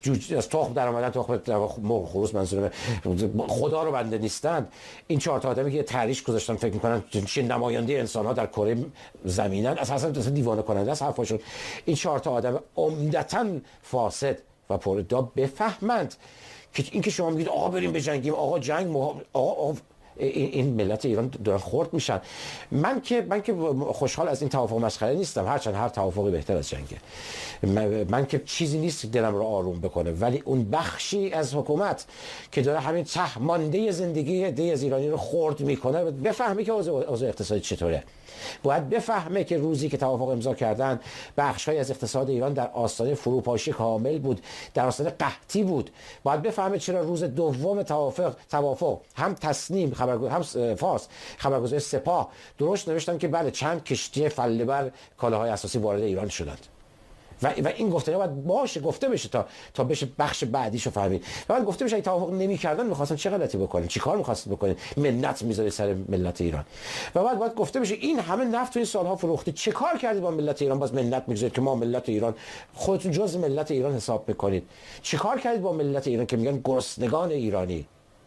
از تخم در اومدن، تخم مرغ خروس منظورم، خدا رو بنده نیستند. این 4 تا آدمی که تحریش گذاشتن فکر میکنن چه نماینده انسان ها در کره زمینن، اصلا دیوانه کننده است حرفاشون. این 4 تا آدم عمدتاً فاسد و پر ادعا بفهمند که این که شما میگید آقا بریم بجنگیم، آقا جنگ آقا این ملت ایران دارن خرد میشن. من که خوشحال از این توافق مسخره نیستم، هرچند هر توافقی بهتر از جنگه. من که چیزی نیست دلم رو آروم بکنه، ولی اون بخشی از حکومت که داره همین ته مانده زندگی عده از ایرانی رو خرد میکنه بفهمه که اوضاع اقتصادی چطوره. باید بفهمه که روزی که توافق امضا کردن بخش‌های از اقتصاد ایران در آستانه فروپاشی کامل بود، در آستانه قحطی بود. باید بفهمه چرا روز دوم توافق هم تصنیم هم فارس خبرگزاری سپاه درست نوشتن که بله چند کشتی فله‌بر کالاهای اساسی وارد ایران شدند. و این گفتنی باید باشه گفته بشه تا بشه بخش بعدیشو فهمید. و بعد گفته بشه اگه توافق نمی‌کردن می‌خواستن چه غلطی بکنن، چیکار می‌خواستن بکنن، منت می‌ذاری سر ملت ایران. و بعد باید گفته بشه این همه نفت تو این سال‌ها فروختی، چه کار کردید با ملت ایران باز منت می‌ذارید که ما ملت ایران خودتون جزء ملت ایران حساب می‌کنید. چه کار کردید با ملت ایران که میگن گرسنگان ایرانی.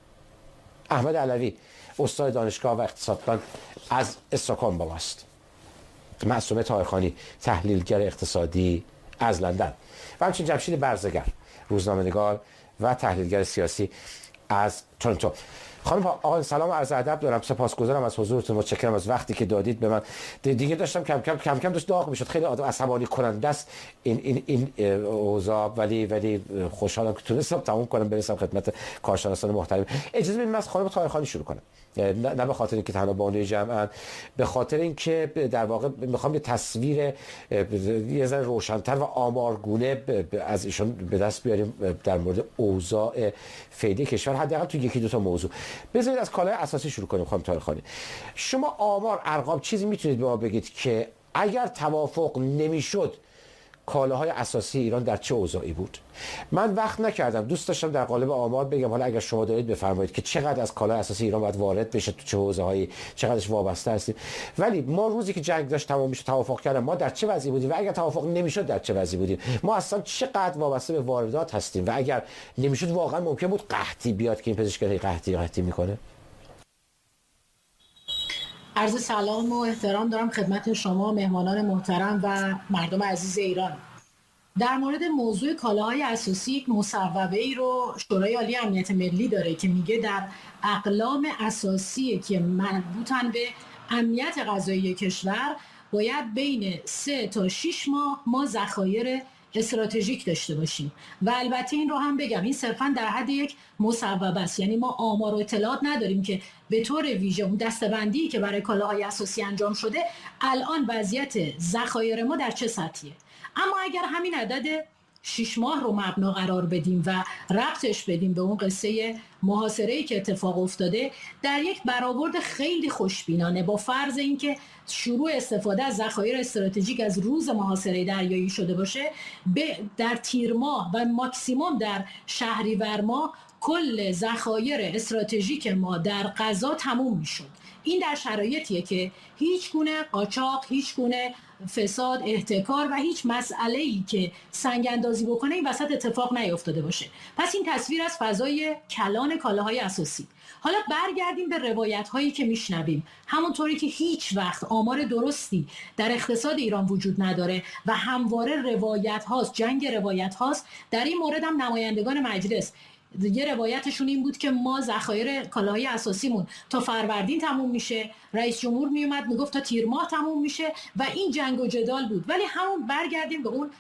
احمد علوی استاد دانشگاه و اقتصاددان از استکهلم با ماست. معصومه طاهرخانی تحلیلگر اقتصادی از لندن و همچنین جمشید برزگر روزنامه‌نگار و تحلیلگر سیاسی از تورنتو. خانم آقا سلام و عرض ادب دارم، سپاسگزارم از حضورتون، متشکرم از وقتی که دادید به من. دیگه داشتم کم کم داشت داغ میشد، خیلی آدم عصبانی کننده است این اوضاع، ولی خوشحالم که تونستم تموم کنم برسم خدمت کارشناسان محترم. اجازه بدید من از خانم طاهرخانی شروع کنم، نه به خاطر اینکه تنها بانوی جمعن، به خاطر اینکه در واقع میخوام یه تصویر یه ذره روشن‌تر و آمارگونه از ایشون به دست بیاریم در مورد اوضاع فعلی کشور، حداقل تو یکی دو تا موضوع. بذارید از کالای اساسی شروع کنیم. خانم طاهرخانی، شما آمار، ارقام، چیزی میتونید به ما بگید که اگر توافق نمیشد کالاهای اساسی ایران در چه اوضاعی بود؟ من وقت نکردم، دوست داشتم در قالب آمار بگم، حالا اگر شما دارید بفرمایید که چقدر از کالای اساسی ایران باید وارد بشه، تو چه حوزه‌هایی، چقدرش وابسته هستیم. ولی ما روزی که جنگ داشت تمام میشه، توافق کردن، ما در چه وضعی بودیم و اگر توافق نمیشد در چه وضعی بودیم؟ ما اصلا چقدر وابسته به واردات هستیم و اگر نمیشد واقعا ممکن بود قحطی بیاد که این پزشکای قحطی میکنه؟ عرض سلام و احترام دارم خدمت شما مهمانان محترم و مردم عزیز ایران. در مورد موضوع کالاهای اساسی یک مصوبه‌ای رو شورای عالی امنیت ملی داره که میگه در اقلام اساسی که مربوطن به امنیت غذایی کشور باید بین 3 تا 6 ماه ما ذخایر استراتژیک داشته باشیم. و البته این رو هم بگم این صرفا در حد یک مصوبه است، یعنی ما آمار و اطلاعات نداریم که به طور ویژه اون دسته‌بندی که برای کالاهای اساسی انجام شده الان وضعیت ذخایر ما در چه سطحیه. اما اگر همین عدد 6 ماه رو مبنا قرار بدیم و ربطش بدیم به اون قصه محاصره‌ای که اتفاق افتاده، در یک برآورد خیلی خوشبینانه با فرض اینکه شروع استفاده از ذخایر استراتژیک از روز محاصره دریایی شده باشه، در تیر ماه و ماکسیموم در شهریور ماه کل ذخایر استراتژیک ما در غذا تموم میشد. این در شرایطیه که هیچ گونه قاچاق، هیچ گونه فساد، احتکار و هیچ مسئله‌ای که سنگ اندازی بکنه این وسط اتفاق نیفتاده باشه. پس این تصویر از فضای کلان کالاهای اساسی. حالا برگردیم به روایت‌هایی که میشنویم. همونطوری که هیچ وقت آمار درستی در اقتصاد ایران وجود نداره و همواره روایت هاست، جنگ روایت هاست. در این مورد هم نمایندگان مجلس یه روایتشون این بود که ما ذخایر کالاهای اساسیمون تا فروردین تموم میشه، رئیس جمهور میومد میگفت تا تیر ماه تموم میشه و این جنگ و جدال بود. ولی همون برگردیم به اون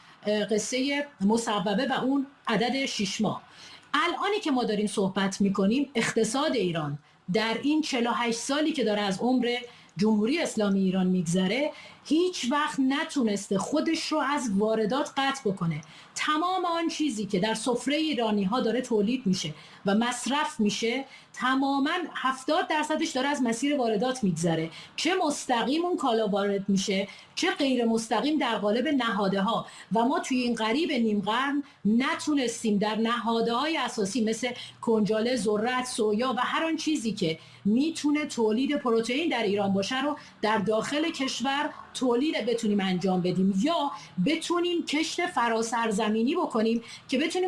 قصه مصوبه و اون عدد 6 ماه. الانی که ما داریم صحبت میکنیم اقتصاد ایران در این 48 سالی که داره از عمر جمهوری اسلامی ایران میگذره هیچ وقت نتونسته خودش رو از واردات قطع بکنه. تمام آن چیزی که در سفره ایرانی ها داره تولید میشه و مصرف میشه تماما 70% داره از مسیر واردات میگذره، چه مستقیم اون کالا وارد میشه چه غیر مستقیم در قالب نهاده ها. و ما توی این قریب نیم قرن نتونستیم در نهاده های اساسی مثل کنجاله، ذرت، سویا و هر آن چیزی که میتونه تولید پروتئین در ایران باشه باشه رو در داخل کشور تولید بتونیم انجام بدیم، یا بتونیم کشت فراسرزمینی بکنیم که بتونیم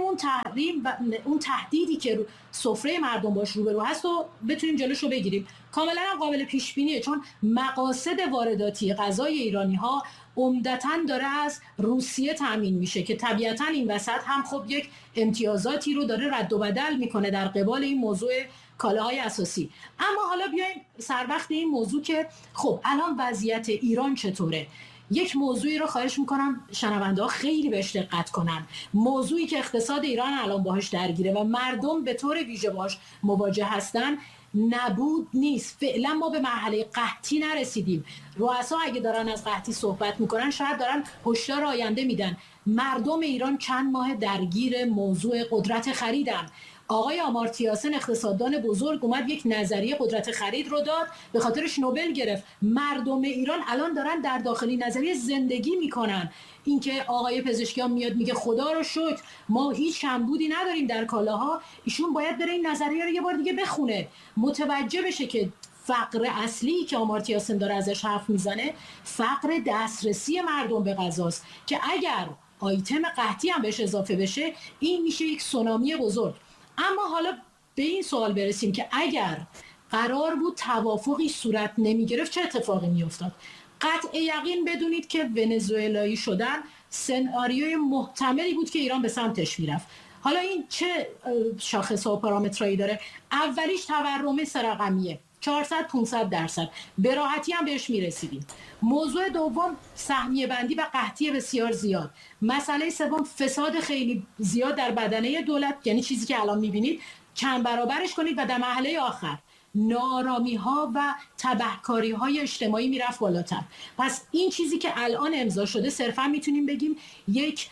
اون تهدیدی که سفره مردم باش روبرو هست و بتونیم جلوشو بگیریم. کاملا قابل پیش بینیه، چون مقاصد وارداتی غذای ایرانی ها عمدتاً داره از روسیه تامین میشه که طبیعتاً این وسط هم خب یک امتیازاتی رو داره رد و بدل میکنه در قبال این موضوع کالاهای اساسی. اما حالا بیایم سر وقت این موضوع که خب الان وضعیت ایران چطوره. یک موضوعی رو خواهش میکنم شنونده ها خیلی بهش دقت کنن، موضوعی که اقتصاد ایران الان باهاش درگیره و مردم به طور ویژه باهاش مواجه هستن نبود نیست. فعلا ما به مرحله قحطی نرسیدیم. رؤسا اگه دارن از قحطی صحبت میکنن شاید دارن هشدار آینده میدن. مردم ایران چند ماه درگیر موضوع قدرت خریدن. آقای آمارتیا سن اقتصاددان بزرگ اومد یک نظریه قدرت خرید رو داد، به خاطرش نوبل گرفت. مردم ایران الان دارن در داخلی نظریه زندگی میکنن. اینکه آقای پزشکیان میاد میگه خدا رو شکر ما هیچ کمبودی نداریم در کالاها، ایشون باید بره این نظریه رو یه بار دیگه بخونه، متوجه بشه که فقر اصلی که آمارتیا سن داره ازش حرف میزنه فقر دسترسی مردم به غذاست، که اگر آیتم قحطی هم بهش اضافه بشه این میشه یک سونامی بزرگ. اما حالا به این سوال برسیم که اگر قرار بود توافقی صورت نمی گرفت چه اتفاقی می افتاد؟ قطع یقین بدونید که ونزوئلایی شدن سناریوی محتملی بود که ایران به سمتش می رفت. حالا این چه شاخص و پارامترایی داره؟ اولیش تورم سه‌رقمیه 400-500%، به راحتی هم بهش میرسیدیم. موضوع دوم سهمیه بندی و قحطی بسیار زیاد. مسئله سوم فساد خیلی زیاد در بدنه دولت، یعنی چیزی که الان میبینید چند برابرش کنید و در مرحله آخر نارامی ها و تبهکاری های اجتماعی میرفت بالاتر. پس این چیزی که الان امضا شده صرفا میتونیم بگیم یک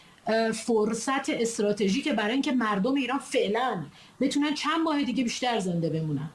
فرصت استراتژیک برای اینکه مردم ایران فعلا بتونن چند ماه دیگه بیشتر زنده بمونن.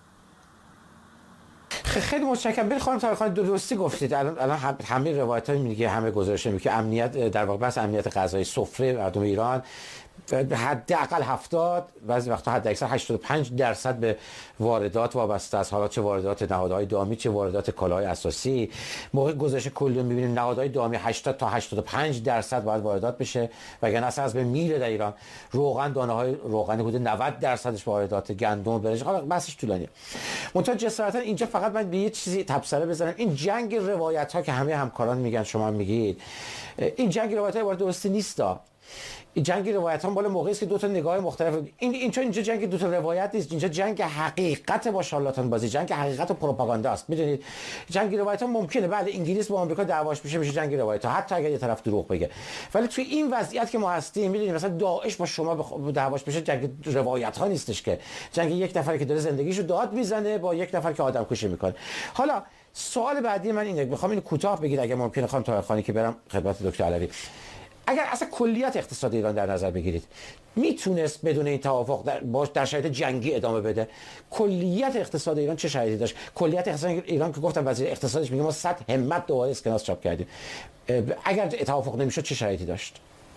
خیلی متشکرم. برید خانم طاهرخانی درستی گفتید. الان همه روایت‌ها میگه، همه گزارش میگه امنیت در واقع بس امنیت غذایی سفره مردم ایران حداقل 70 بعضی وقتا حد اکثر 85% به واردات وابسته است. حالا چه واردات نهادهای دامی چه واردات کالاهای اساسی. موقع گزارش کلی می‌بینیم نهادهای دامی 80 تا 85% باید واردات بشه، وگرنه اصلا از بین میره در ایران. روغن، دانه‌های روغنی حدود 90% واردات، گندم، برنج، حالا بحثش طولانیه. منتها جسارتا اینجا فقط من به یه چیزی تبصره بزنم. این جنگ روایت‌ها که همه همکاران میگن شما میگید، این جنگ روایت‌ها وارد درستی نیستا. این جنگ روایت هم بالا موقعی است که دو تا نگاه مختلف این چون اینجا جنگ دو تا روایت نیست، اینجا جنگ حقیقت با شارلاتان بازی، جنگ حقیقت و پروپاگاندا است. میدونید جنگ روایت ها ممکنه بله انگلیس با آمریکا دعواش میشه جنگ روایت ها، حتی اگر یه طرف دروغ بگه، ولی توی این وضعیت که ما هستیم میدونید مثلا داعش با شما دعواش بشه جنگ روایت ها نیستش، که جنگ یک نفری که داره زندگیشو داد میزنه با یک نفر که آدم کشی میکنه. حالا سوال بعدی من اینه، میخوام اینو کوتاه بگید اگه ممکنه خانم طاهرخانی که برم خدمت دکتر علوی. اگر اصلا کلیت اقتصاد ایران در نظر بگیرید میتونست بدون این توافق در شرایط جنگی ادامه بده؟ کلیت اقتصاد ایران چه شرایطی داشت؟ کلیت اقتصاد ایران که گفتم وزیر اقتصادش میگه ما 100 همت دوباره اسکناس چاپ کردیم، اگر توافق نمیشد چه شرایطی داشت؟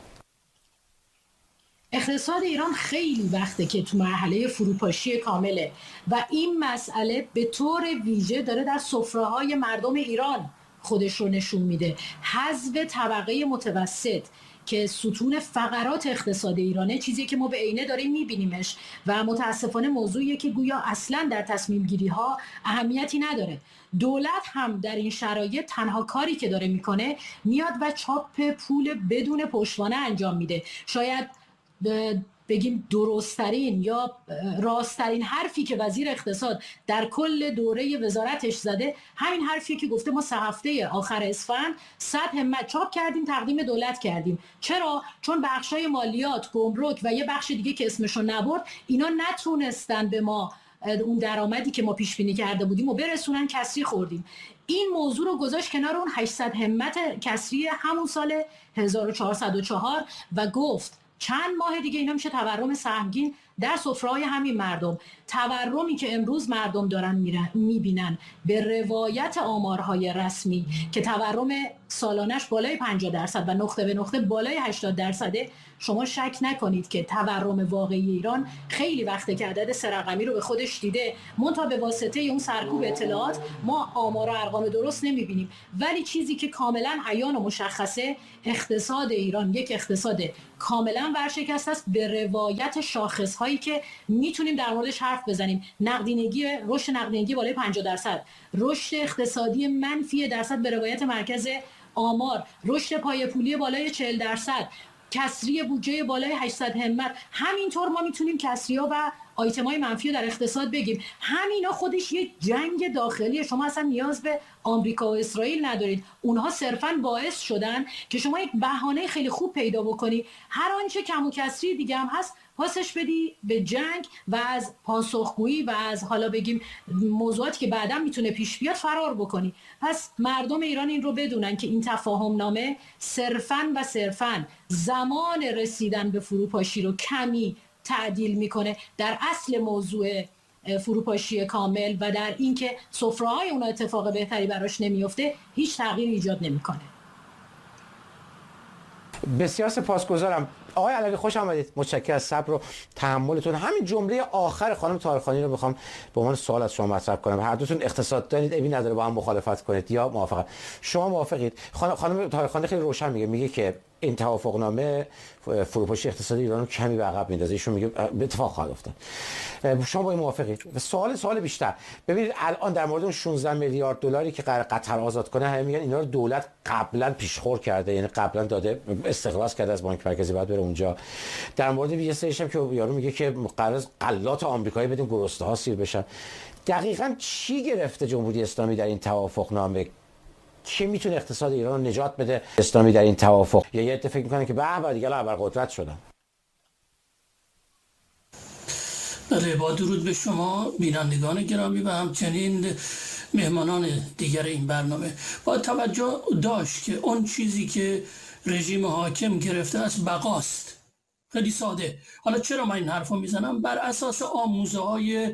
اقتصاد ایران خیلی وقته که تو مرحله فروپاشی کامله و این مسئله به طور ویژه داره در سفره‌های مردم ایران خودش رو نشون میده. حذف طبقه متوسط که ستون فقرات اقتصاد ایرانه، چیزی که ما به عینه داریم میبینیمش و متاسفانه موضوعیه که گویا اصلا در تصمیم گیری ها اهمیتی نداره. دولت هم در این شرایط تنها کاری که داره میکنه میاد و چاپ پول بدون پشتوانه انجام میده. شاید بگیم درست‌ترین یا راست‌ترین حرفی که وزیر اقتصاد در کل دوره وزارتش زده همین حرفیه که گفته ما 3 هفته آخر اسفند 100 همت چاپ کردیم تقدیم دولت کردیم. چرا؟ چون بخشای مالیات، گمرک و یه بخش دیگه که اسمشو نبرد اینا نتونستن به ما اون درآمدی که ما پیش بینی کرده بودیم و برسونن، کسری خوردیم. این موضوع رو گذاشت کنار اون 800 همت کسری همون سال 1404 و گفت چند ماه دیگه اینا میشه تورم سهمگین در سفره‌های همین مردم. تورمی که امروز مردم دارن میبینن به روایت آمارهای رسمی که تورم سالانش بالای 50% و نقطه به نقطه بالای 80%، شما شک نکنید که تورم واقعی ایران خیلی وقته که عدد سه رقمی رو به خودش دیده. منتها به واسطه اون سرکوب اطلاعات ما آمار و ارقام درست نمیبینیم. ولی چیزی که کاملا عیان و مشخصه، اقتصاد ایران یک اقتصاد کاملا ورشکسته است به روایت شاخص‌هایی که میتونیم در موردش حرف بزنیم. رشد نقدینگی بالای 50%، رشد اقتصادی منفی درصد به روایت مرکز آمار، رشد پایه پولی بالای 40%، کسری بودجه بالای 800 همت. همینطور ما میتونیم کسری‌ها و آیتم‌های منفی رو در اقتصاد بگیم. همینا خودش یک جنگ داخلیه. شما اصلا نیاز به آمریکا و اسرائیل ندارید. اونها صرفاً باعث شدن که شما یک بهانه خیلی خوب پیدا بکنی، هر آنچه کم و کسری دیگه هم هست پاسش بدی به جنگ و از پاسخگویی و از حالا بگیم موضوعاتی که بعداً میتونه پیش بیاد فرار بکنی. پس مردم ایران این رو بدونن که این تفاهم نامه صرفاً زمان رسیدن به فروپاشی رو کمی تعدیل میکنه در اصل موضوع فروپاشی کامل و در اینکه سفره‌های اون اتفاق بهتری براش نمیفته هیچ تغییری ایجاد نمیکنه. بسیار سپاسگزارم آقای علوی، خوش آمدید. متشکرم از صبر و تحملتون. همین جمله آخر خانم طاهرخانی رو میخوام به عنوان سوال از شما مطرح کنم. هر دوتون اقتصاد دارید، ابی نداره با هم مخالفت کنید یا موافقت. شما موافقید؟ خانم طاهرخانی خیلی روشن میگه که این توافقنامه فروپاشی اقتصادی ایران رو کمی به عقب میندازه. ایشون میگه به اتفاق خواهد افتاد. شما با این موافقید؟ سوال بیشتر. ببینید الان در مورد اون 16 میلیارد دلاری که قرار قطر آزاد کنه، همه میگن اینا رو دولت قبلا پیشخور کرده، یعنی قبلا داده، استخلاص کرده از بانک مرکزی، بعد بره اونجا. در مورد ویژه سه‌ش هم که یارو میگه که قرار غلات آمریکایی بدیم گرسنه ها سیر بشن. دقیقاً چی گرفته جمهوری اسلامی در این توافقنامه؟ چی میتونه اقتصاد ایران رو نجات بده اسلامی در این توافق؟ یا یه فکر میکنن که به دیگه ابرقدرت شدن؟ بله، با درود به شما بینندگان گرامی و همچنین مهمانان دیگر این برنامه. با توجه داشت که اون چیزی که رژیم حاکم گرفته است بقاست. خیلی ساده. حالا چرا من این حرف رو میزنم؟ بر اساس آموزه های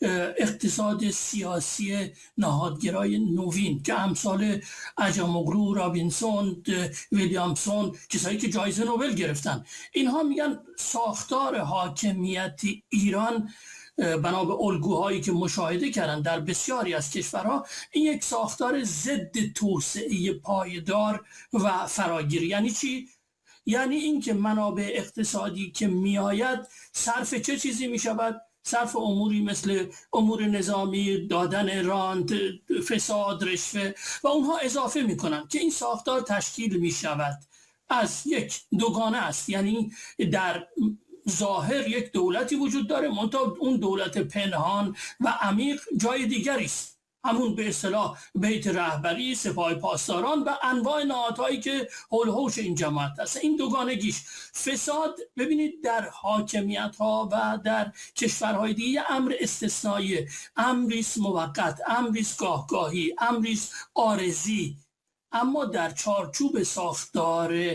اقتصاد سیاسی نهادگرای نوین که امثال اجاموگلو، رابینسون، ویلیامسون، کسایی که جایزه نوبل گرفتن، اینها میگن ساختار حاکمیت ایران بنا به الگوهایی که مشاهده کردن در بسیاری از کشورها، این یک ساختار ضد توسعه پایدار و فراگیر. یعنی چی؟ یعنی اینکه منابع اقتصادی که میآید صرف چه چیزی میشود؟ صرف اموری مثل امور نظامی، دادن رانت، فساد، رشوه و اونها اضافه میکنن که این ساختار تشکیل میشود از یک دوگانه است. یعنی در ظاهر یک دولتی وجود داره، منتها اون دولت پنهان و عمیق جای دیگری است، همون به اصطلاح بیت رهبری، سپاه پاسداران و انواع نهادهایی که حول و حوش این جماعت هست. این دوگانگیش فساد، ببینید در حاکمیت ها و در کشورهای دیگه امر استثنایی، امریست موقت، امریست گاهگاهی، امریست عارضی. اما در چارچوب ساختار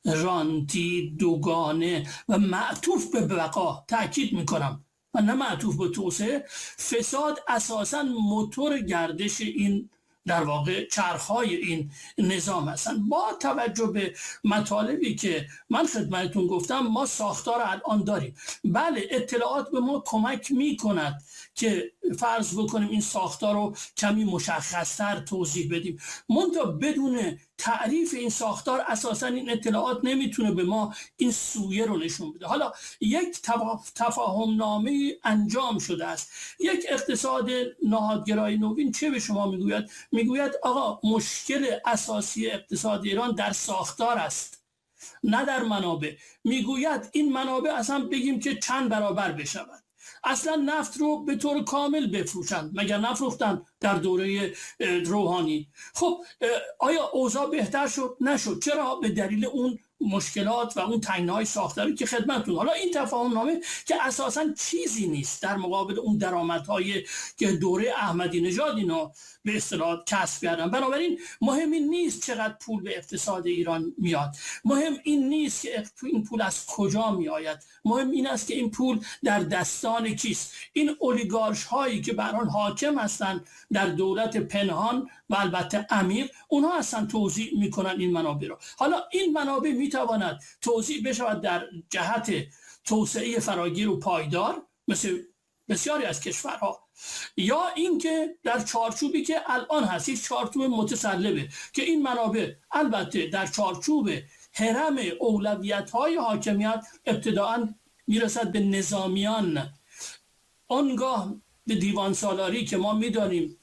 رانتی، دوگانه و معطوف به بقا، تأکید میکنم و نه معطوف به توسعه، فساد اساساً موتور گردش این در واقع چرخهای این نظام هستن. با توجه به مطالبی که من خدمتتون گفتم، ما ساختار الان داریم. بله، اطلاعات به ما کمک میکند که فرض بکنیم این ساختار رو کمی مشخص‌تر توضیح بدیم، منتها بدون تعریف این ساختار اساساً این اطلاعات نمیتونه به ما این سویه رو نشون بده. حالا یک تفاهم نامه انجام شده است. یک اقتصاد نهادگرای نوین چه به شما میگوید؟ میگوید آقا مشکل اساسی اقتصاد ایران در ساختار است، نه در منابع. میگوید این منابع اصلا بگیم که چند برابر بشود، اصلا نفت رو به طور کامل بفروشند. مگر نفروختن در دوره روحانی؟ خب آیا اوضاع بهتر شد؟ نشد. چرا؟ به دلیل اون مشکلات و اون تنگناهای ساختاری که خدمتتون. حالا این تفاهم نامه که اساساً چیزی نیست در مقابل اون درآمدهای که دوره احمدی نژاد اینا به اصطلاح کسب کردن. بنابراین مهم این نیست چقدر پول به اقتصاد ایران میاد، مهم این نیست که این پول از کجا میآید، مهم این است که این پول در دستان کیست. این اولیگارش هایی که بر آن حاکم هستند در دولت پنهان و البته عمیق، اونها اصلا توزیع میکنن این منابع رو. حالا این منابع میتواند توزیع بشود در جهت توسعه فراگیر و پایدار مثل بسیاری از کشورها، یا اینکه در چارچوبی که الان هست، یک چارچوب متسلبه که این منابع البته در چارچوب هرم اولویت‌های حاکمیت ابتداعاً میرسد به نظامیان، آنگاه به دیوان سالاری که ما میدانیم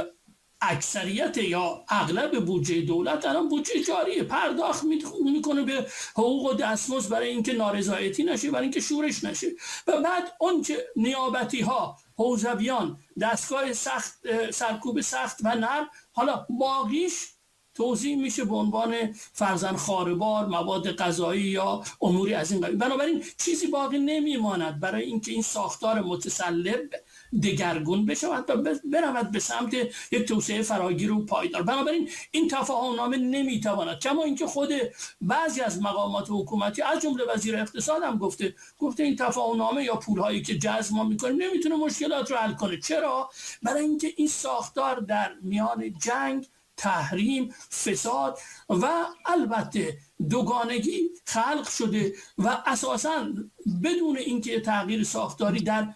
اکثریت یا اغلب بودجه دولت الان بودجه جاریه، پرداخت میکنه به حقوق و دستمزد برای اینکه نارضایتی نشه، برای اینکه شورش نشه. و بعد اون که نیابتی ها، حوزویان، دستگاه سخت، سرکوب سخت و نرم، حالا باقیش توزیع میشه به عنوان فرزند خاربار، مواد غذایی یا اموری از این قبیل. بنابراین چیزی باقی نمیماند برای اینکه این ساختار متسلب دگرگون بشود و برود به سمت یک توسعه فراگیر و پایدار. بنابراین این تفاهم نامه نمیتواند، کما اینکه خود بعضی از مقامات حکومتی از جمله وزیر اقتصاد هم گفته این تفاهم نامه یا پولهایی که جذب ما میکنیم نمیتونه مشکلات رو حل کنه. چرا؟ برای اینکه این ساختار در میان جنگ، تحریم، فساد و البته دوگانگی خلق شده و اساساً بدون اینکه تغییر ساختاری در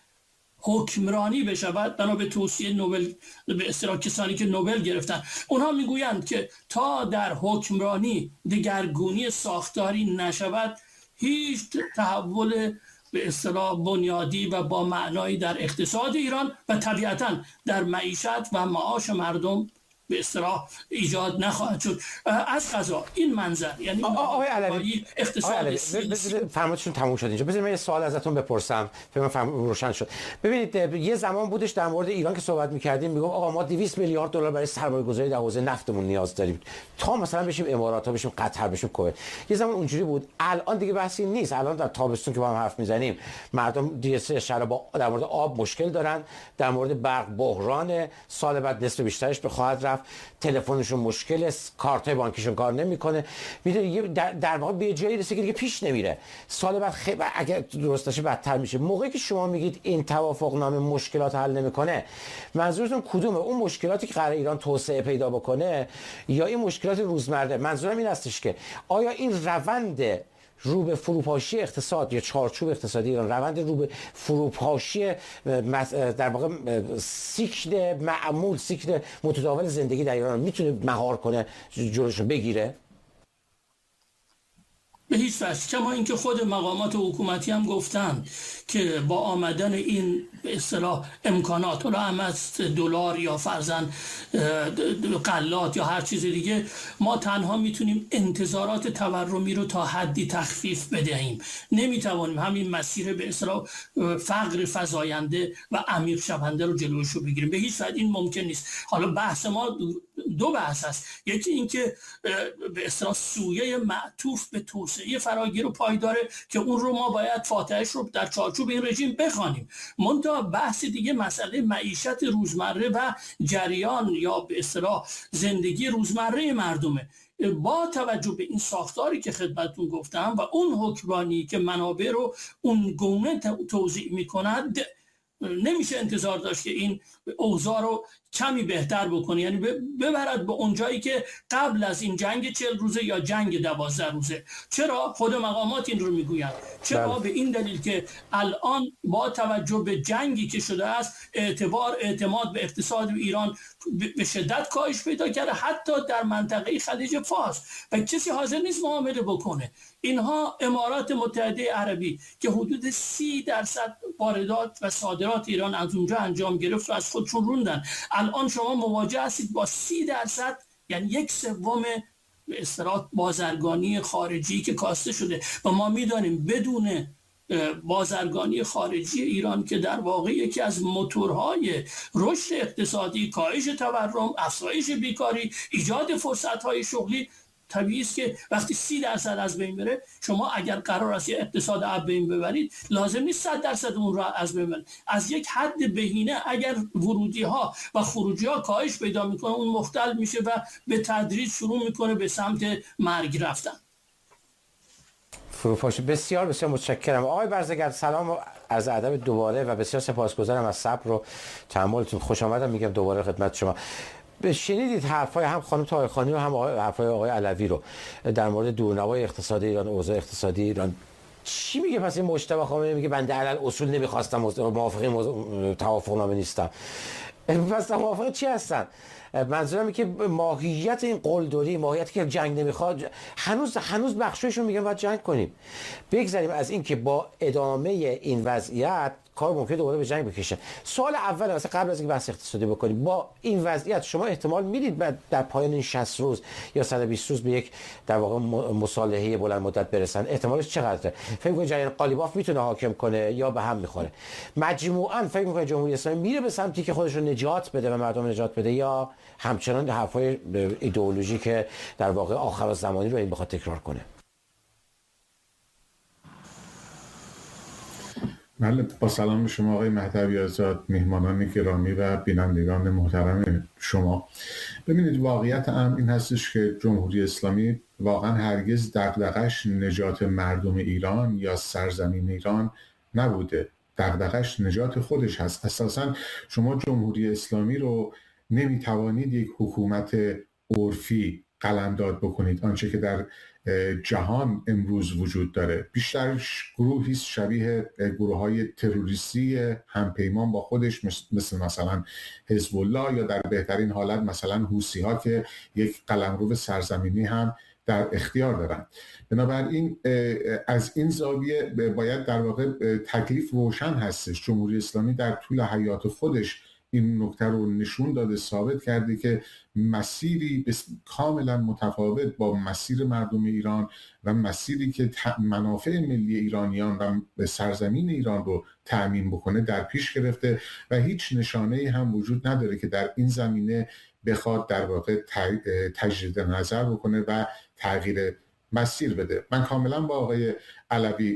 حکمرانی بشود. بنا به توصیه نوبل، به اصطلاح کسانی که نوبل گرفتن، اونها میگویند که تا در حکمرانی دگرگونی ساختاری نشود، هیچ تحول به اصطلاح بنیادی و با معنایی در اقتصاد ایران و طبیعتاً در معیشت و معاش مردم به اصطلاح ایجاد نخواهد شد. از قضا این منظر، یعنی آقای علوی اقتصاد فرمایشتون تموم شد اینجا. بذارید من یه سوال ازتون بپرسم، فکر روشن شد. ببینید یه زمان بودش در مورد ایران که صحبت می‌کردیم، میگم آقا ما 200 میلیارد دلار برای سرمایه‌گذاری در حوزه نفتمون نیاز داریم، تا مثلا بشیم امارات ها، بشیم قطر، بشیم کویت. یه زمان اونجوری بود. الان دیگه بحثی نیست. الان در تابستون که با هم حرف میزنیم، مردم دیگه شراب در مورد آب مشکل دارن، در مورد برق بحران، سال بعد نصف بیشترش بخواهد رفت، تلفنشون مشکل است، کارت بانکیشون کار نمیکنه. میدونی در واقع به جایی رسیده که دیگه پیش نمیره. سال بعد اگر درست باشه بدتر میشه. موقعی که شما میگید این توافق نامه مشکلات حل نمیکنه، منظورتون کدومه؟ اون مشکلاتی که قرار ایران توسعه پیدا بکنه یا این مشکلات روزمره؟ منظورم این هستش که آیا این روند رو به فروپاشی اقتصاد یا چارچوب اقتصادی ایران، روند رو به فروپاشی در واقع سیکل معمول، سیکل متداول زندگی در ایران میتونه مهار کنه، جلوشو بگیره؟ به هیچ وجه. کما اینکه خود مقامات حکومتی هم گفتن که با آمدن این به اصطلاح امکانات، حالا هم از دلار یا فرضاً غلات یا هر چیز دیگه، ما تنها میتونیم انتظارات تورمی رو تا حدی تخفیف بدهیم، نمیتوانیم همین مسیر به اصطلاح فقر فزاینده و عمیق شونده رو جلوشو بگیریم. به هیچ وجه این ممکن نیست. حالا بحث ما دو بحث هست. یکی این که به اصطلاح سویه معطوف به توسعه فراگیر و پایداره که اون رو ما باید فاتحش رو در چارچوب این رژیم بخوانیم. منتها بحث دیگه مسئله معیشت روزمره و جریان یا به اصطلاح زندگی روزمره مردمه. با توجه به این ساختاری که خدمتتون گفتم و اون حکمرانی که منابع رو اون گونه توزیع می‌کند، نمیشه انتظار داشت که این اوضاع رو کمی بهتر بکنه، یعنی ببرد به اونجایی که قبل از این جنگ 40 روزه یا جنگ 12 روزه. چرا؟ خود مقامات این رو میگویند. چرا؟ به این دلیل که الان با توجه به جنگی که شده است، اعتماد به اقتصاد ایران به شدت کاهش پیدا کرده، حتی در منطقه خلیج فارس، و کسی حاضر نیست معامله بکنه. اینها امارات متحده عربی که حدود 30% واردات و صادرات ایران از اونجا انجام گرفت و از خودشون روندن، الان شما مواجه هستید با 30%، یعنی 1/3 به اصطلاح بازرگانی خارجی که کاسته شده. و ما میدانیم بدون بازرگانی خارجی ایران که در واقع یکی از موتورهای رشد اقتصادی، کاهش تورم، افزایش بیکاری، ایجاد فرصت‌های شغلی، طبیعی است که وقتی 30% از بین بره، شما اگر قرار است اقتصاد از بین ببرید، لازم نیست 100% اون را از بین ببرید. از یک حد بهینه اگر ورودی ها و خروجی ها کاهش پیدا میکنه، اون مختل میشه و به تدریج شروع میکنه به سمت مرگ رفتن. فروپاشی. بسیار بسیار متشکرم آقای برزگر. سلام و عرض ادب دوباره و بسیار سپاسگزارم از صبر و تحملتون. خوش آمدم میگم دوباره خدمت شما. شنیدید حرفای هم خانم طاهرخانی و هم حرفای آقای علوی رو در مورد دورنمای اقتصادی ایران، اوضاع اقتصادی ایران. چی میگه پس این مجتبی خامنه‌ای؟ میگه بنده علل اصول نمیخواستم، موافق توافقنامه نیستم. پس موافق چی هستن؟ منظورم اینه که ماهیت این قلدری، ماهیتی که جنگ نمیخواد، هنوز بخشایشون میگن باید جنگ کنیم. بگذاریم از این که با ادامه این وضعیت کار ممکنه دوباره به جنگ بکشه. سوال اول مثلا قبل از اینکه بحث اقتصادی بکنیم، با این وضعیت شما احتمال میدید بعد در پایان این 60 روز یا 120 روز به یک در واقع مصالحه بلند مدت برسن؟ احتمالش چقدره؟ فکر می‌کنید جریان قالیباف میتونه حاکم کنه یا به هم میخوره؟ مجموعاً فکر می‌کنید جمهوری اسلامی میره به سمتی که خودش رو نجات بده و مردم نجات بده، یا همچنان حرفای ایدئولوژی که در واقع آخرالزمانی رو این بخواد تکرار کنه؟ بله، با سلام به شما آقای مهدوی آزاد، میهمانان گرامی و بینندگان محترم شما. ببینید، واقعیت امر این هستش که جمهوری اسلامی واقعا هرگز دغدغش نجات مردم ایران یا سرزمین ایران نبوده. دغدغش نجات خودش هست. اساسا شما جمهوری اسلامی رو نمیتوانید یک حکومت عرفی قلمداد بکنید. آنچه که در جهان امروز وجود داره بیشتر گروهی شبیه گروه‌های تروریستی همپیمان با خودش، مثلا حزب الله، یا در بهترین حالت مثلا حوثی‌ها که یک قلمرو سرزمینی هم در اختیار دارند. بنابراین از این زاویه باید در واقع تکلیف روشن هستش. جمهوری اسلامی در طول حیات خودش این نکته رو نشون داده، ثابت کرده که مسیری کاملا متفاوت با مسیر مردم ایران و مسیری که منافع ملی ایرانیان و سرزمین ایران رو تأمین بکنه در پیش گرفته و هیچ نشانه‌ای هم وجود نداره که در این زمینه بخواد در واقع تجدید نظر بکنه و تغییر مسیر بده. من کاملا با آقای علوی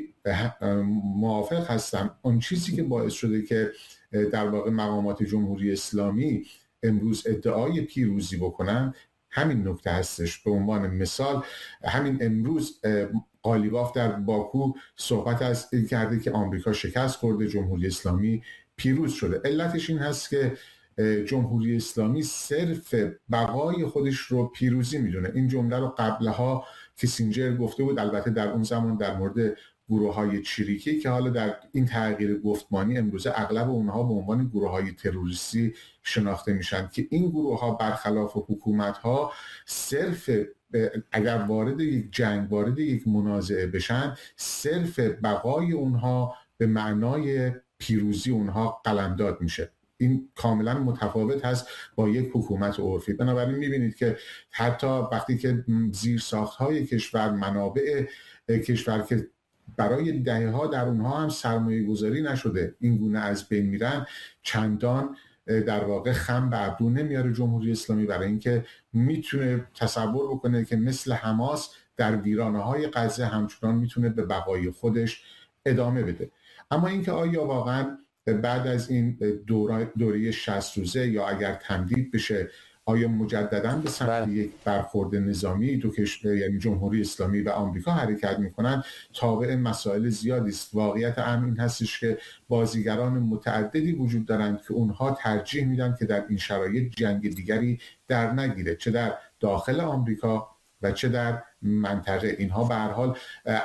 موافق هستم. اون چیزی که باعث شده که در واقع مقامات جمهوری اسلامی امروز ادعای پیروزی بکنن همین نکته هستش. به عنوان مثال، همین امروز قالیباف در باکو صحبت از این کرده که آمریکا شکست خورده، جمهوری اسلامی پیروز شده. علتش این هست که جمهوری اسلامی صرف بقای خودش رو پیروزی میدونه. این جمله رو قبلها کیسینجر گفته بود، البته در اون زمان در مورد گروه‌های چریکی که حالا در این تغییر گفتمانی امروزه اغلب اونها به عنوان گروه‌های تروریستی شناخته میشن، که این گروه‌ها برخلاف حکومت‌ها صرف اگر وارد یک جنگ، وارد یک منازعه بشن، صرف بقای اونها به معنای پیروزی اونها قلمداد میشه. این کاملا متفاوت هست با یک حکومت عرفی. بنابراین میبینید که حتی وقتی که زیرساخت‌های کشور، منابع کشور که برای دهه‌ها در اونها هم سرمایه گذاری نشده، این گونه از بین میرن، چندان در واقع خم به ابرو نمیاره جمهوری اسلامی، برای اینکه میتونه تصور بکنه که مثل حماس در ویرانه‌های غزه همچنان میتونه به بقای خودش ادامه بده. اما اینکه آیا واقعا بعد از این دوره 60 روزه یا اگر تمدید بشه، آیا مجددا به سمت یک برخورد نظامی دو کشور یعنی جمهوری اسلامی و آمریکا حرکت میکنن، تابع مسائل زیادی است. واقعیت امر این هستش که بازیگران متعددی وجود دارند که اونها ترجیح میدن که در این شرایط جنگ دیگری در نگیره، چه در داخل آمریکا و چه در منطقه. اینها به هر حال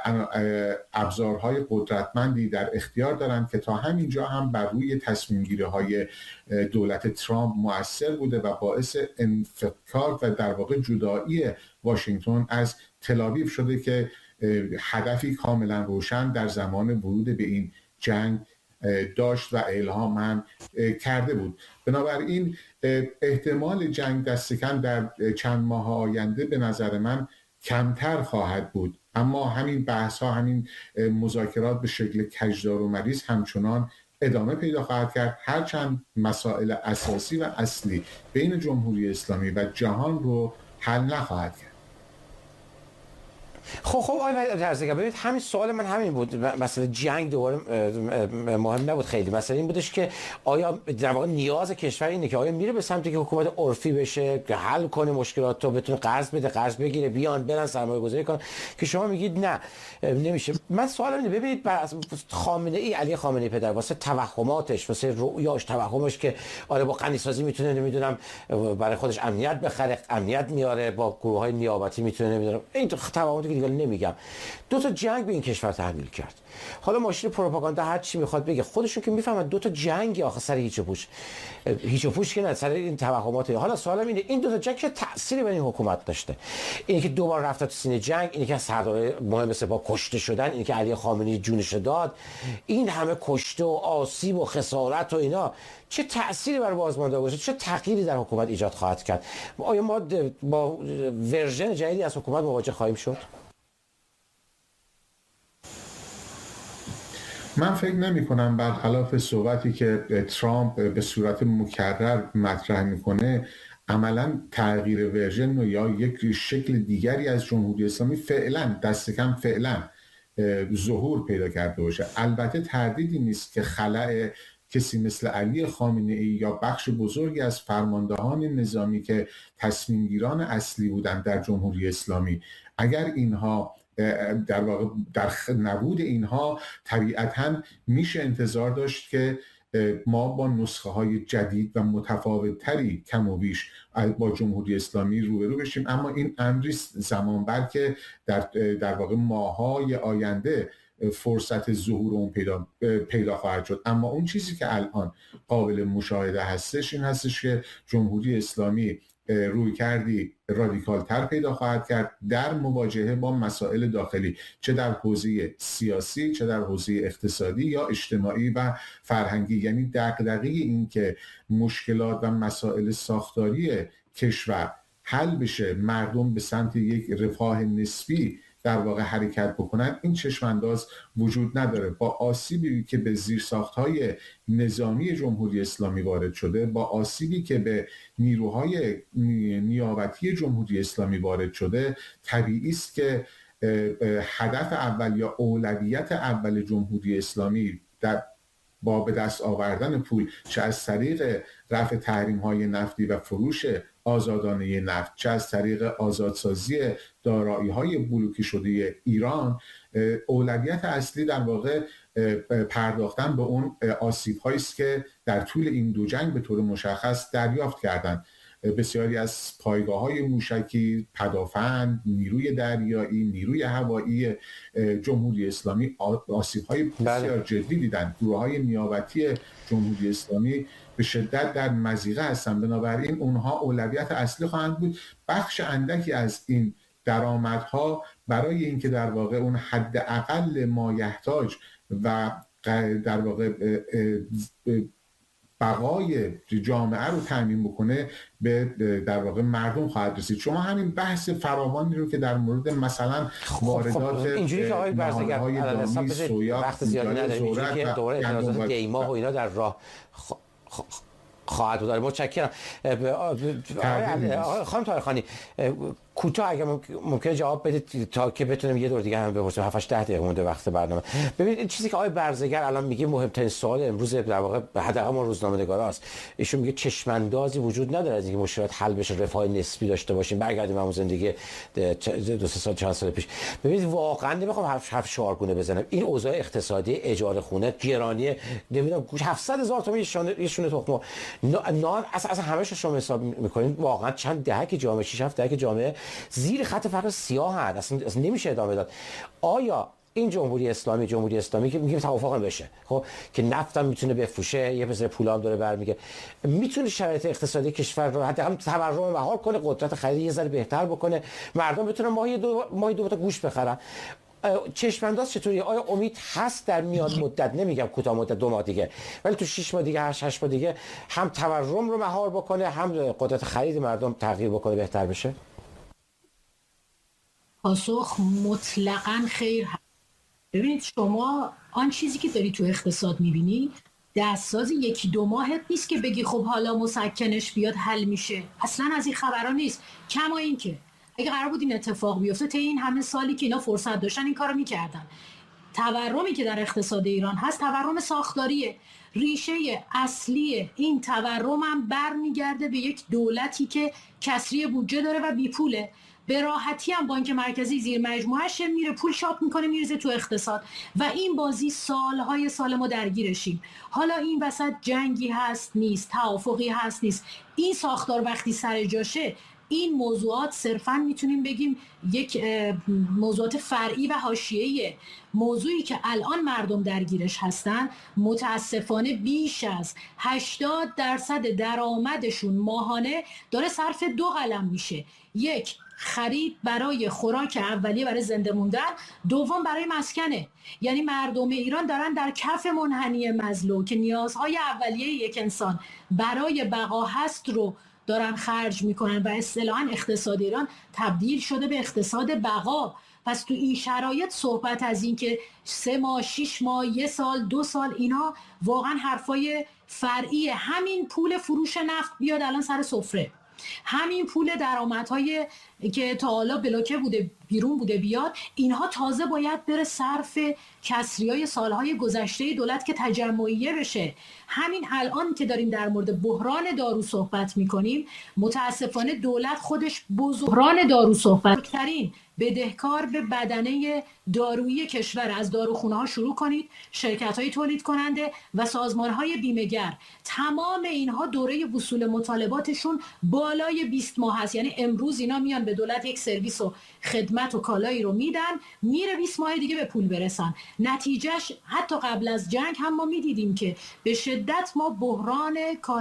ابزارهای قدرتمندی در اختیار دارند که تا همینجا هم بر روی تصمیم گیری های دولت ترامپ مؤثر بوده و باعث انفکاک و در واقع جدایی واشنگتن از تل‌آویو شده که هدفی کاملا روشن در زمان ورود به این جنگ داشت و الهام هم کرده بود. بنابراین احتمال جنگ دست کم در چند ماه آینده به نظر من کمتر خواهد بود، اما همین بحث ها، همین مذاکرات به شکل کجدار و مریض همچنان ادامه پیدا خواهد کرد، هرچند مسائل اساسی و اصلی بین جمهوری اسلامی و جهان رو حل نخواهد کرد. خب آقای درزگر ببینید همین سوال من همین بود. مثلا جنگ دوباره مهم نبود خیلی. مثلا این بودش که آیا در واقع نیاز کشور اینه که آیا میره به سمتی که حکومت عرفی بشه که حل کنه مشکلات رو، بتونه قرض بده، قرض بگیره، بیان برن سرمایه گذاری کنن، که شما میگید نه نمیشه. من سوالم اینه ببینید بر خامنه ای، علی خامنه ای پدر، واسه توهماتش، واسه رؤیاش، توهمش که آره با غنی سازی میتونه نمیدونم برای خودش امنیت بخره، امنیت میاره، با گروه‌های نیابتی میتونه نمیدونم، این توهماتی که دیگه نمیگم، دو تا جنگ به این کشور تحمیل کرد. حالا ماشین پروپاگاندا هر چی میخواد بگه، خودشون که میفهمن دو تا جنگ آخه سر هیچ و پوش که نه، سر این توهمات. حالا سوالم اینه این دو تا جنگ چه تأثیری بر این حکومت داشته؟ اینی که دوبار رفت تو سینه جنگ، اینی که سردار مهم سپاه کشته شدن، اینی که علی خامنه‌ای جونش داد، این همه کشته و آسیب و خسارت و اینا چه تأثیری بر بازمانده باشه، چه تغییری در حکومت ایجاد خواهد کرد؟ آیا ما با ورژن جدیدی از حکومت مواجه خواهیم شد؟ من فکر نمی کنم برخلاف صحبتی که ترامپ به صورت مکرر مطرح میکنه عملا تغییر ورژن یا یک شکل دیگری از جمهوری اسلامی فعلا دست کم فعلا ظهور پیدا کرده باشه. البته تردیدی نیست که خلأ کسی مثل علی خامنه ای یا بخش بزرگی از فرماندهان نظامی که تصمیم گیران اصلی بودند در جمهوری اسلامی، اگر اینها در واقع در نبود اینها طبیعتاً میشه انتظار داشت که ما با نسخه های جدید و متفاوت تری کم و بیش با جمهوری اسلامی روبرو بشیم، اما این امری زمان بر که در واقع ماهای آینده فرصت ظهور اون پیدا خواهد شد. اما اون چیزی که الان قابل مشاهده هستش این هستش که جمهوری اسلامی روی کردی رادیکال تر پیدا خواهد کرد در مواجهه با مسائل داخلی، چه در حوزه سیاسی، چه در حوزه اقتصادی یا اجتماعی و فرهنگی. یعنی دغدغه این که مشکلات و مسائل ساختاری کشور حل بشه، مردم به سمت یک رفاه نسبی در واقع حرکت بکنن، این چشمانداز وجود نداره. با آسیبی که به زیرساخت‌های نظامی جمهوری اسلامی وارد شده، با آسیبی که به نیروهای نیابتی جمهوری اسلامی وارد شده، طبیعی است که هدف اول یا اولویت اول جمهوری اسلامی با به دست آوردن پول، چه از طریق رفع تحریم‌های نفتی و فروش آزادانه نفت، چه از طریق آزادسازی دارایی‌های بلوکی شده ایران، اولویت اصلی در واقع پرداختن به اون آسیب‌هایی است که در طول این دو جنگ به طور مشخص دریافت کردند. بسیاری از پایگاه‌های موشکی، پدافند، نیروی دریایی، نیروی هوایی جمهوری اسلامی آسیب‌های بسیار جدی دیدند. گروه‌های نیابتی جمهوری اسلامی به شدت در مضیقه هستند، بنابراین اونها اولویت اصلی خواهند بود. بخش اندکی از این درآمدها برای اینکه در واقع اون حداقل مایحتاج و در واقع بقای جامعه رو تامین بکنه به در واقع مردم خواهد رسید. شما همین بحث فراوانی رو که در مورد مثلا واردات اینجوری که آقای برزگر وقت زیادی نداریم، اینجوری که دوره اعتراضات دیما و اینا در راه خواهد بود. متشکرم. خانم طاهرخانی کوتاه اگه ممکنه جواب بدید تا که بتونیم یه دور دیگه هم بپرسیم. 7-8 دقیقه مونده وقت برنامه. ببینید این چیزی که آقای برزگر الان میگه مهمترین سوال امروز در واقع حداقل ما روزنامه‌نگاراست. ایشون میگه چشماندازی وجود نداره از اینکه مشکلات حل بشه، رفاه نسبی داشته باشیم، برگردیم همون زندگی 2-3 سال چند سال پیش. ببینید واقعا نمیخوام حرف شعارگونه بزنم، این اوضاع اقتصادی، اجاره خونه، گرانی، نمیدونم 700,000 تومان یه شونه تخم نان اصلا همه‌شو شما حساب می‌کنید واقعا چند دهک جامعه 6-7 دهک جامعه زیر خط فقر سیاه هست، اصلا نمیشه ادامه داد. آیا این جمهوری اسلامی که میگیم توافق بشه، خب که نفتم میتونه بفروشه، یه پسر پولام داره برمیگه، میتونه شرایط اقتصادی کشور رو حداقل تورم مهار کنه، قدرت خرید یه ذره بهتر بکنه، مردم بتونن ماهی دو تا گوشت بخرن. چشمانداز چطوری؟ آیا امید هست در میاد مدت، نمیگم کوتاه مدت 2 ماه دیگه، ولی تو 6 ماه دیگه 8 ماه دیگه هم تورم رو مهار بکنه، هم قدرت خرید مردم تغییر بکنه، بهتر بشه؟ پاسخ مطلقاً خیر هست. ببینید شما آن چیزی که داری تو اقتصاد میبینی دستساز 1-2 ماهت نیست که بگی خب حالا مسکنش بیاد حل میشه، اصلا از این خبرها نیست. کما این که اگه قرار بود این اتفاق بیفته طی این همه سالی که اینا فرصت داشتن این کارو میکردن. تورمی که در اقتصاد ایران هست تورم ساختاریه. ریشه اصلی این تورم هم برمیگرده به یک دولتی که کسری بودجه داره و بیپوله. به راحتی هم بانک مرکزی زیر مجموعهش میره پول چاپ میکنه میریزه تو اقتصاد و این بازی سالهای سال ما درگیرشیم. حالا این وسط جنگی هست نیست، توافقی هست نیست، این ساختار وقتی سر جاشه این موضوعات صرفاً میتونیم بگیم یک موضوعات فرعی و حاشیه‌ایه. موضوعی که الان مردم درگیرش هستن متاسفانه بیش از 80% درآمدشون ماهانه داره صرف 2 قلم میشه. یک، خرید برای خوراک اولیه برای زنده موندن، دوم برای مسکنه. یعنی مردم ایران دارن در کف منحنی مزلو که نیازهای اولیه یک انسان برای بقا هست رو دارن خرج میکنن و اصطلاحاً اقتصاد ایران تبدیل شده به اقتصاد بقا. پس تو این شرایط صحبت از این که 3 ماه 6 ماه 1 سال 2 سال اینا واقعا حرفای فرعیه. همین پول فروش نفت بیاد الان سر سفره، همین پول درآمدهای که تا حالا بلوکه بوده بیرون بوده بیاد، اینها تازه باید بره صرف کسریای سالهای گذشته دولت که تجمعیه بشه. همین الان که داریم در مورد بحران دارو صحبت میکنیم متاسفانه دولت خودش بحران دارو صحبت ترین بدهکار به بدنه دارویی کشور. از داروخونه ها شروع کنید، شرکت های تولید کننده و سازمان های بیمه گر، تمام اینها دوره وصول مطالباتشون بالای 20 ماه هست. یعنی امروز اینا میان به دولت یک سرویس و خدمت و کالایی رو میدن، میره 20 ماه دیگه به پول برسن. نتیجهش حتی قبل از جنگ هم ما میدیدیم که به شدت ما بحران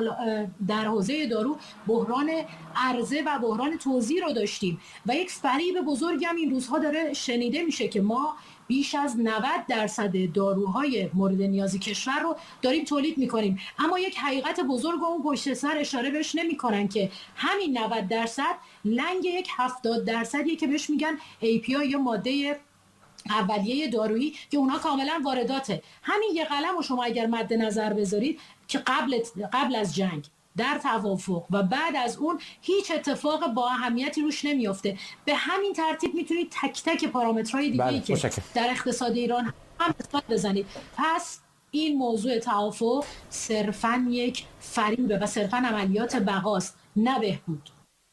در حوزه دارو بحران عرضه و بحران توزیع رو داشتیم و یک فریب بزرگی هم این روزها داره شنیده میشه که ما بیش از 90% داروهای مورد نیاز کشور رو داریم تولید میکنیم. اما یک حقیقت بزرگ اون پشت سر اشاره بهش نمیکنن که همین 90% لنگ یک 70% که بهش میگن API یا ماده اولیه دارویی که اونها کاملا وارداته. همین یه قلم رو شما اگر مد نظر بذارید که قبل از جنگ در توافق و بعد از اون هیچ اتفاق با اهمیتی روش نمیافته. به همین ترتیب میتونید تک تک پارامترهای دیگه‌ای که در اقتصاد ایران هم مثال بزنید. پس این موضوع توافق صرفاً یک فریبه و صرفاً عملیات بقاست نه بهبود.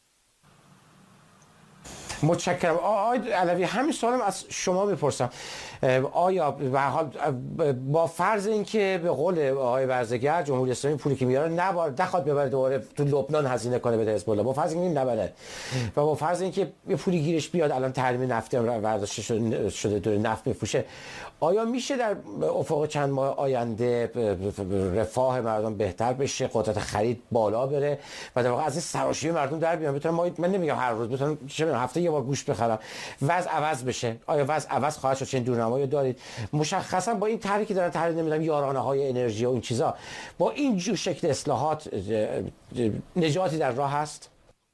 متشکرم. آقای علوی همین سوالم از شما بپرسم، آیا به حال با فرض اینکه به قول آقای برزگر جمهوری اسلامی پولی که میاره نخواد ببره دوباره تو لبنان هزینه کنه بده حزب الله، با فرض اینکه نبره و با فرض اینکه یه پولی گیرش بیاد الان تحریم نفتی هم برداشته شده داره نفت میفروشه، آیا میشه در افق چند ماه آینده رفاه مردم بهتر بشه، قدرت خرید بالا بره و در واقع از این سراشیبی مردم در بیان بتونن، من نمیگم هر روز، بتونن هفته یه بار گوشت بخرم، وضع عوض بشه؟ آیا وضع عوض خواهد شد؟ چه دورنمایی دارید؟ مشخصا با این طرحی که دارن طرح نمیدونم یارانه های انرژی و این چیزا، با این جور شکل اصلاحات نجاتی در راه هست؟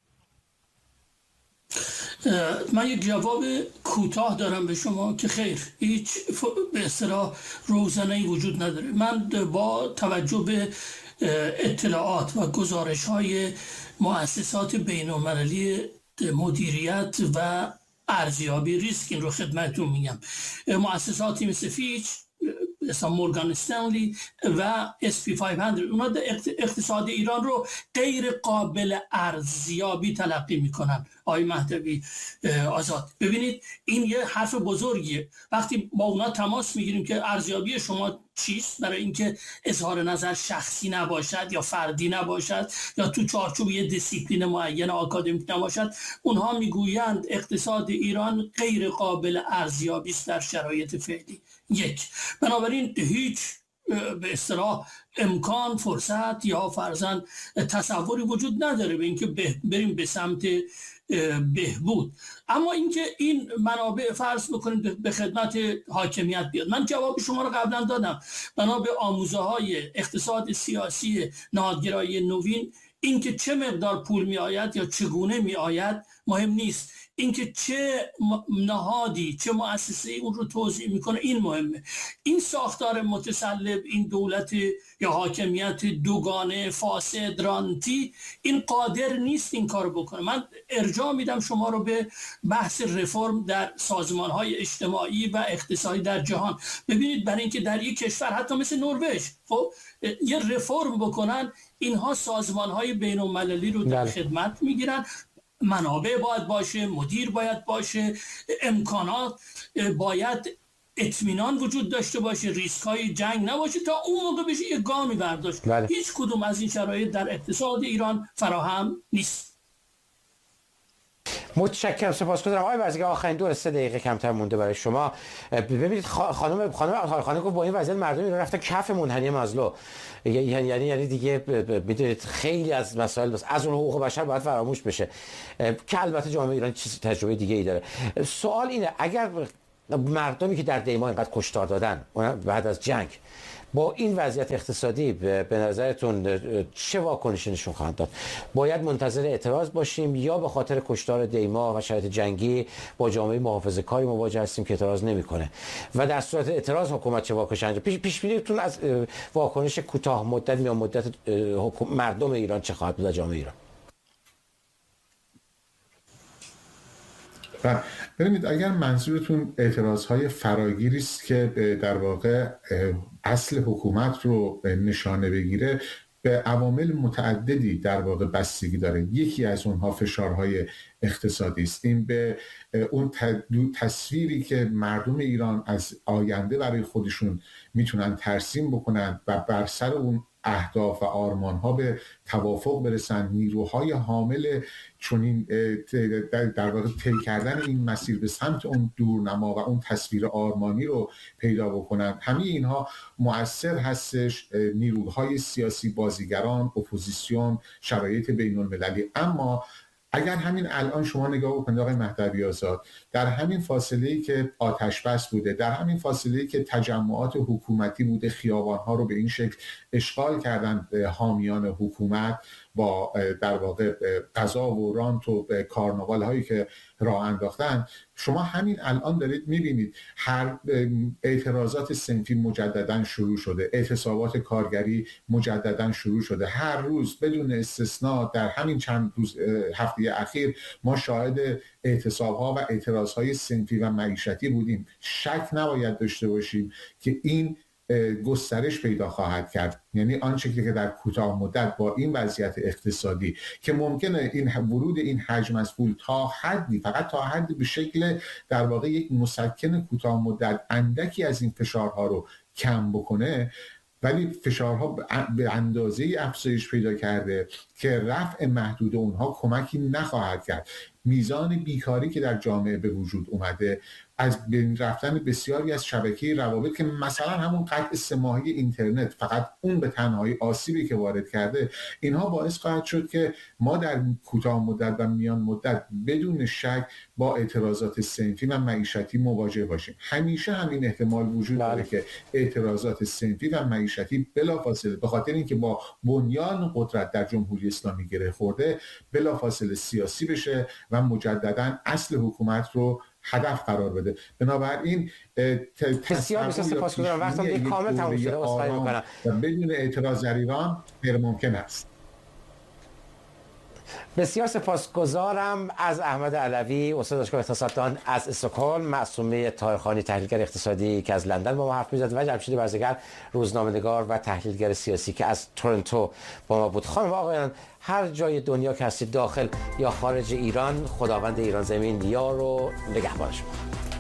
من یک جواب کوتاه دارم به شما که خیر، هیچ به اصطلاح روزنه‌ای وجود نداره. من با توجه به اطلاعات و گزارش‌های مؤسسات بین‌المللی مدیریت و ارزیابی ریسک این رو خدمتتون میگم، مؤسساتی مثل فیچ، مثلا مورگان استنلی و SP 500 اونا اقتصاد ایران رو غیر قابل ارزیابی تلقی میکنن. آقای مهدوی آزاد، ببینید این یه حرف بزرگیه. وقتی با اونا تماس میگیریم که ارزیابی شما چیست، برای اینکه اظهار نظر شخصی نباشد یا فردی نباشد یا تو چارچوب یه دیسیپلین معین آکادمیک نباشد، اونها میگویند اقتصاد ایران غیر قابل ارزیابی است در شرایط فعلی. یک، بنابراین هیچ به اصطلاح امکان، فرصت یا فرضاً تصوری وجود نداره به اینکه بریم به سمت بهبود. اما اینکه این منابع فرض بکنیم به خدمت حاکمیت بیاد، من جواب شما رو قبلا دادم. بنا به آموزه های اقتصاد سیاسی نهادگرایی نوین، اینکه چه مقدار پول می آید یا چگونه می آید مهم نیست. اینکه چه نهادی چه مؤسسه‌ای اون رو توزیع میکنه این مهمه. این ساختار متسلب، این دولت یا حاکمیت دوگانه فاسد رانتی، این قادر نیست این کارو بکنه. من ارجاع میدم شما رو به بحث رفرم در سازمان‌های اجتماعی و اقتصادی در جهان. ببینید برای اینکه در یک کشور حتی مثل نروژ خب یه رفرم بکنن، اینها سازمان‌های بین‌المللی رو در خدمت میگیرن، منابع باید باشه، مدیر باید باشه، امکانات باید اطمینان وجود داشته باشه، ریسک های جنگ نباشه تا اون موقع بشه یه گامی برداشت. هیچ کدوم از این شرایط در اقتصاد ایران فراهم نیست. متشکرم، سپاسگزارم. آقای وزیر، آخرین 2-3 دقیقه کمتر مونده برای شما. ببینید خانم گفت با این وضعیت مردم ایران رفتن کف منحنی مازلو، یعنی دیگه میدونید خیلی از مسائل از اون حقوق بشر باید فراموش بشه که البته جامعه ایران چیز تجربه دیگه ای داره. سوال اینه اگر مردمی که در دیما اینقدر کشتار دادن بعد از جنگ با این وضعیت اقتصادی به نظرتون چه واکنشی نشون خواهند داد؟ باید منتظر اعتراض باشیم یا به خاطر کشتار دیما و شرایط جنگی با جامعه محافظه‌کاری مواجه هستیم که اعتراض نمی‌کنه و در صورت اعتراض حکومت چه واکنشی انجام پیش بینیتون از واکنش کوتاه مدت یا مدت مردم ایران چه خواهد بود در جامعه ایران؟ ببینید اگر منظورتون اعتراضهای فراگیری است که در واقع اصل حکومت رو نشانه بگیره، به عوامل متعددی در واقع بستگی داره. یکی از اونها فشارهای اقتصادی است. این به اون تصویری که مردم ایران از آینده برای خودشون میتونن ترسیم بکنن و بر سر اون اهداف و آرمان‌ها به توافق برسن، نیروهای حامل چنین در واقع طی کردن این مسیر به سمت اون دورنما و اون تصویر آرمانی رو پیدا بکنن، همه اینها مؤثر هستش. نیروهای سیاسی، بازیگران، اپوزیسیون، شرایط بین‌المللی. اما اگر همین الان شما نگاه بکنید آقای مهدوی آزاد، در همین فاصله‌ای که آتش بس بوده، در همین فاصله‌ای که تجمعات حکومتی بوده خیابان‌ها رو به این شکل اشغال کردن حامیان حکومت با در واقع قضا و رانت و کارناوال هایی که راه انداختن، شما همین الان دارید میبینید هر اعتراضات صنفی مجددا شروع شده، اعتصابات کارگری مجددا شروع شده. هر روز بدون استثناء در همین چند روز هفته اخیر ما شاهد اعتصابها و اعتراضهای صنفی و معیشتی بودیم. شک نباید داشته باشیم که این گسترش پیدا خواهد کرد. یعنی آنچه که در کوتاه مدت با این وضعیت اقتصادی که ممکنه این ورود این حجم از پول تا حدی، فقط تا حدی به شکل در واقع یک مسکن کوتاه مدت اندکی از این فشارها رو کم بکنه، ولی فشارها به اندازه‌ای افزایش پیدا کرده که رفع محدود اونها کمکی نخواهد کرد. میزان بیکاری که در جامعه به وجود اومده، از بین رفتن بسیاری از شبکه روابط که مثلا همون قطع 3 ماهه اینترنت فقط اون به تنهایی آسیبی که وارد کرده، اینها باعث خواهد شد که ما در کوتاه مدت و میان مدت بدون شک با اعتراضات صنفی و معیشتی مواجه باشیم. همیشه همین احتمال وجود داره که اعتراضات صنفی و معیشتی بلافاصله به خاطر اینکه با بنیان قدرت در جمهوری اسلامی گره خورده بلافاصله سیاسی بشه و مجددا اصل حکومت رو هدف قرار بده. بنابراین بسیار سپاسگزارم، وقتم دیگه کامل تموم شده، عذرخواهی می‌کنم. و بدون اعتراض در ایران غیر ممکن است. بسیار سپاسگزارم از احمد علوی، استاد دانشگاه اقتصاددان از استکهلم، معصومه طاهرخانی تحلیلگر اقتصادی که از لندن با ما حرف می‌زد و جمشید برزگر روزنامه‌نگار و تحلیلگر سیاسی که از تورنتو با ما بود. خانم و آقایان، هر جای دنیا که هستید، داخل یا خارج ایران، خداوند ایران زمین یار و نگهبان شما.